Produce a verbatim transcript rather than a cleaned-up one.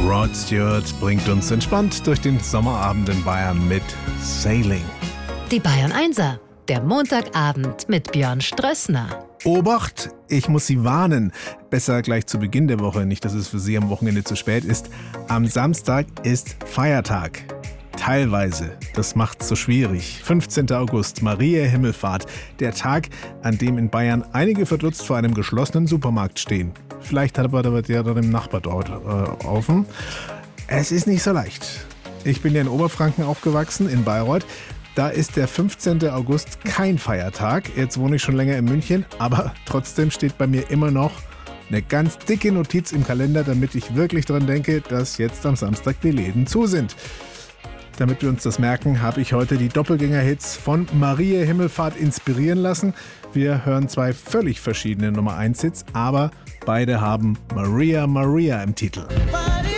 Rod Stewart bringt uns entspannt durch den Sommerabend in Bayern mit Sailing. Die Bayern Einser, der Montagabend mit Björn Strössner. Obacht, ich muss Sie warnen. Besser gleich zu Beginn der Woche, nicht, dass es für Sie am Wochenende zu spät ist. Am Samstag ist Feiertag. Teilweise. Das macht's so schwierig. fünfzehnten August, Maria Himmelfahrt. Der Tag, an dem in Bayern einige verdutzt vor einem geschlossenen Supermarkt stehen. Vielleicht hat aber der dann im Nachbardorf äh, offen. Es ist nicht so leicht. Ich bin ja in Oberfranken aufgewachsen, in Bayreuth. Da ist der fünfzehnten August kein Feiertag. Jetzt wohne ich schon länger in München, aber trotzdem steht bei mir immer noch eine ganz dicke Notiz im Kalender, damit ich wirklich dran denke, dass jetzt am Samstag die Läden zu sind. Damit wir uns das merken, habe ich heute die Doppelgänger-Hits von Maria Himmelfahrt inspirieren lassen. Wir hören zwei völlig verschiedene Nummer eins Hits, aber beide haben Maria Maria im Titel.